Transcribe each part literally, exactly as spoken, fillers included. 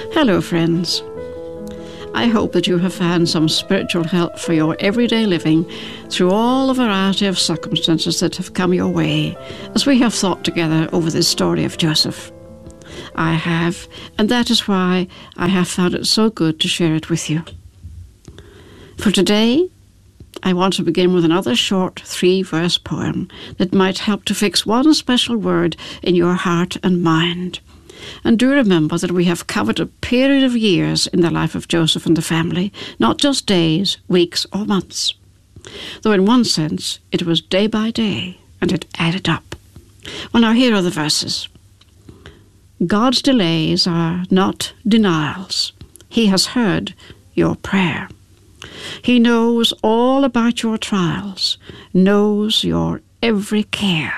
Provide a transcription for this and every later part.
Hello, friends. I hope that you have found some spiritual help for your everyday living through all the variety of circumstances that have come your way as we have thought together over this story of Joseph. I have, and that is why I have found it so good to share it with you. For today, I want to begin with another short three-verse poem that might help to fix one special word in your heart and mind. And do remember that we have covered a period of years in the life of Joseph and the family, not just days, weeks, or months. Though in one sense, it was day by day, and it added up. Well, now here are the verses. God's delays are not denials. He has heard your prayer. He knows all about your trials, knows your every care.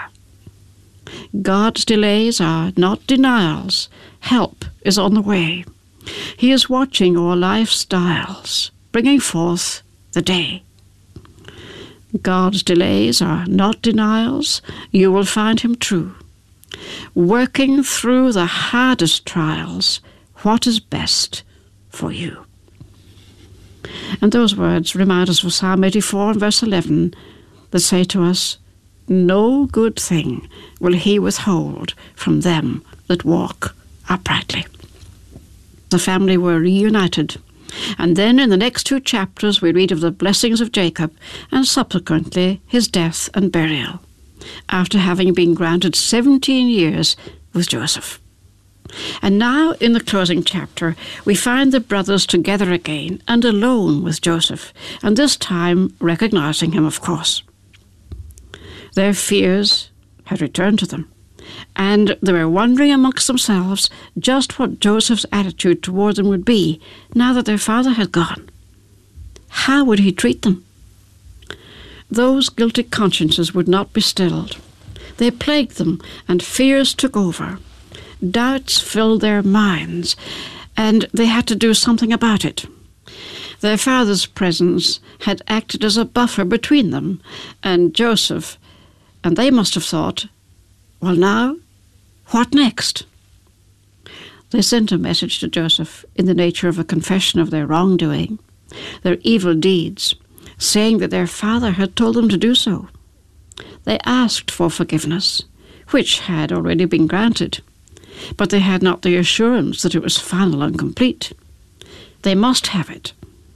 God's delays are not denials. Help is on the way. He is watching our lifestyles, bringing forth the day. God's delays are not denials. You will find him true, working through the hardest trials what is best for you. And those words remind us of Psalm eighty-four and verse eleven that say to us, no good thing will he withhold from them that walk uprightly. The family were reunited, and then in the next two chapters we read of the blessings of Jacob and subsequently his death and burial, after having been granted seventeen years with Joseph. And now in the closing chapter we find the brothers together again and alone with Joseph, and this time recognizing him, of course. Their fears had returned to them, and they were wondering amongst themselves just what Joseph's attitude toward them would be now that their father had gone. How would he treat them? Those guilty consciences would not be stilled. They plagued them, and fears took over. Doubts filled their minds, and they had to do something about it. Their father's presence had acted as a buffer between them and Joseph, and they must have thought, well now, what next? They sent a message to Joseph in the nature of a confession of their wrongdoing, their evil deeds, saying that their father had told them to do so. They asked for forgiveness, which had already been granted, but they had not the assurance that it was final and complete. They must have it.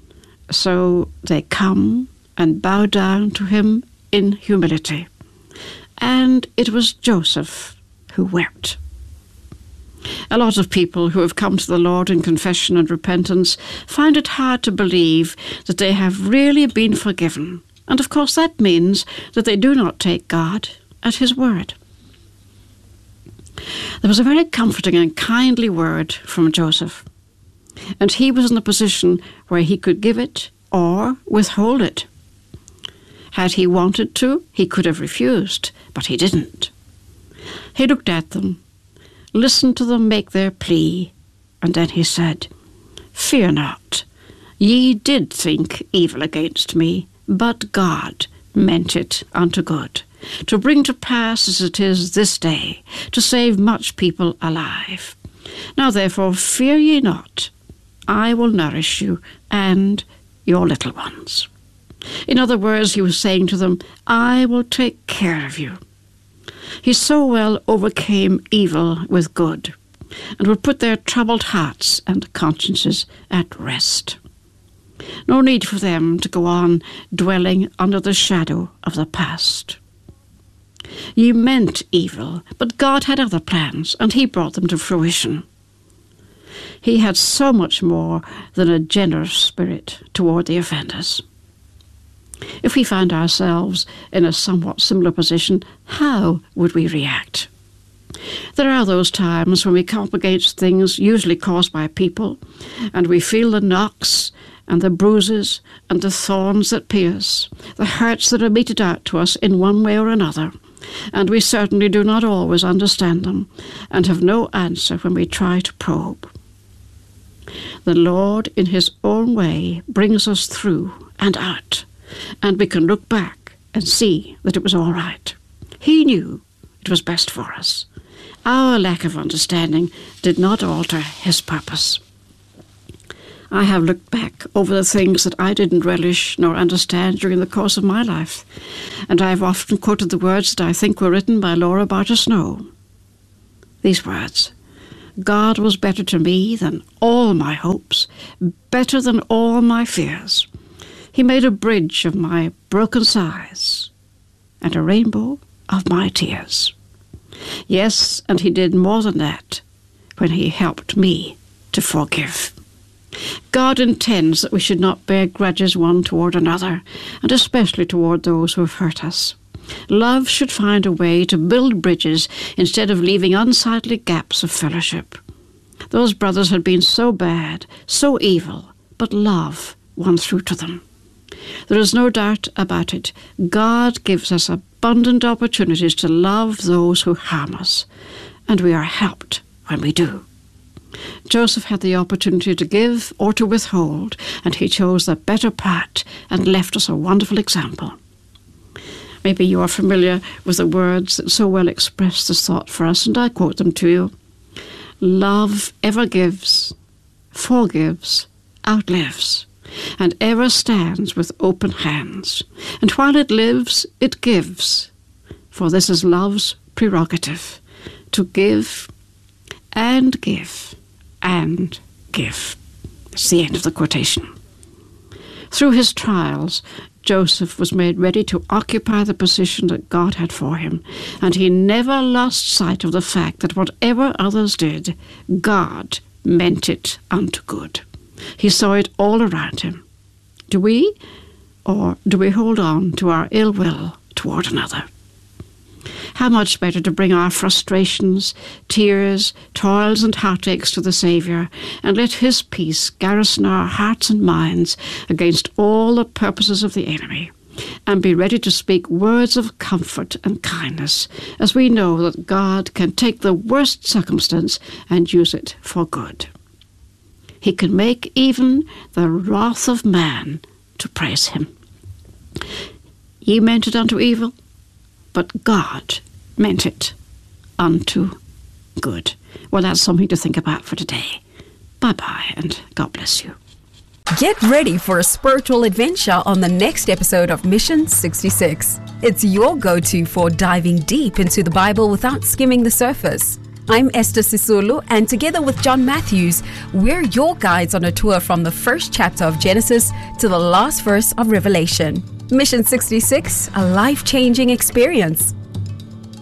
So they come and bow down to him in humility. And it was Joseph who wept. A lot of people who have come to the Lord in confession and repentance find it hard to believe that they have really been forgiven. And of course that means that they do not take God at his word. There was a very comforting and kindly word from Joseph, and he was in a position where he could give it or withhold it. Had he wanted to, he could have refused, but he didn't. He looked at them, listened to them make their plea, and then he said, Fear not, ye did think evil against me, but God meant it unto good, to bring to pass as it is this day, to save much people alive. Now therefore fear ye not, I will nourish you and your little ones. In other words, he was saying to them, I will take care of you. He so well overcame evil with good, and would put their troubled hearts and consciences at rest. No need for them to go on dwelling under the shadow of the past. Ye meant evil, but God had other plans, and he brought them to fruition. He had so much more than a generous spirit toward the offenders. If we found ourselves in a somewhat similar position, how would we react? There are those times when we come up against things usually caused by people, and we feel the knocks and the bruises and the thorns that pierce, the hurts that are meted out to us in one way or another, and we certainly do not always understand them, and have no answer when we try to probe. The Lord, in his own way, brings us through and out, and we can look back and see that it was all right. He knew it was best for us. Our lack of understanding did not alter his purpose. I have looked back over the things that I didn't relish nor understand during the course of my life, and I have often quoted the words that I think were written by Laura Barter Snow. These words: God was better to me than all my hopes, better than all my fears. He made a bridge of my broken sighs and a rainbow of my tears. Yes, and he did more than that when he helped me to forgive. God intends that we should not bear grudges one toward another, and especially toward those who have hurt us. Love should find a way to build bridges instead of leaving unsightly gaps of fellowship. Those brothers had been so bad, so evil, but love won through to them. There is no doubt about it. God gives us abundant opportunities to love those who harm us, and we are helped when we do. Joseph had the opportunity to give or to withhold, and he chose the better part and left us a wonderful example. Maybe you are familiar with the words that so well express this thought for us, and I quote them to you. Love ever gives, forgives, outlives, and ever stands with open hands. And while it lives, it gives. For this is love's prerogative, to give and give and give. It's the end of the quotation. Through his trials, Joseph was made ready to occupy the position that God had for him, and he never lost sight of the fact that whatever others did, God meant it unto good. He saw it all around him. Do we, or do we hold on to our ill will toward another? How much better to bring our frustrations, tears, toils and heartaches to the Saviour, and let his peace garrison our hearts and minds against all the purposes of the enemy, and be ready to speak words of comfort and kindness, as we know that God can take the worst circumstance and use it for good. He can make even the wrath of man to praise him. Ye meant it unto evil, but God meant it unto good. Well, that's something to think about for today. Bye-bye, and God bless you. Get ready for a spiritual adventure on the next episode of Mission sixty-six. It's your go-to for diving deep into the Bible without skimming the surface. I'm Esther Sisulu, and together with John Matthews, we're your guides on a tour from the first chapter of Genesis to the last verse of Revelation. Mission sixty-six, a life-changing experience.